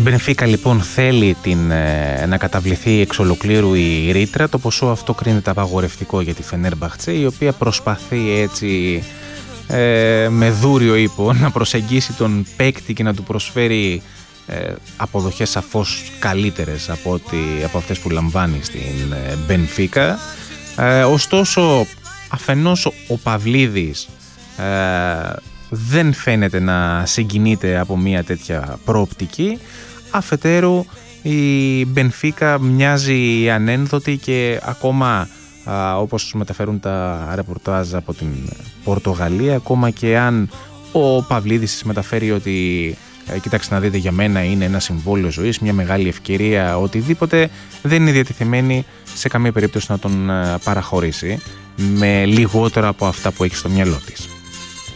Μπενφίκα λοιπόν θέλει να καταβληθεί εξ ολοκλήρου η ρήτρα. Το ποσό αυτό κρίνεται απαγορευτικό για τη Φενέρμπαχτσε, η οποία προσπαθεί έτσι με δούριο ύπο να προσεγγίσει τον παίκτη και να του προσφέρει αποδοχές σαφώς καλύτερες από αυτές που λαμβάνει στην Μπενφίκα. Ωστόσο, αφενός ο Παυλίδης δεν φαίνεται να συγκινείται από μια τέτοια προοπτική, αφετέρου η Μπενφίκα μοιάζει ανένδοτη και ακόμα όπως μεταφέρουν τα ρεπορτάζ από την Πορτογαλία, ακόμα και αν ο Παυλίδης μεταφέρει ότι κοιτάξτε να δείτε, για μένα είναι ένα συμβόλαιο ζωής, μια μεγάλη ευκαιρία, οτιδήποτε, δεν είναι διατεθειμένη σε καμία περίπτωση να τον παραχωρήσει με λιγότερα από αυτά που έχει στο μυαλό της.